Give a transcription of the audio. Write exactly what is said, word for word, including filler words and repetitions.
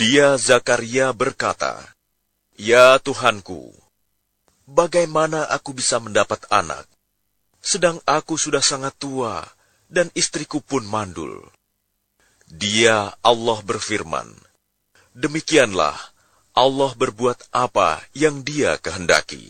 Dia Zakaria berkata, "Ya Tuhanku, bagaimana aku bisa mendapat anak, sedang aku sudah sangat tua dan istriku pun mandul?" Dia Allah berfirman, "Demikianlah Allah berbuat apa yang Dia kehendaki."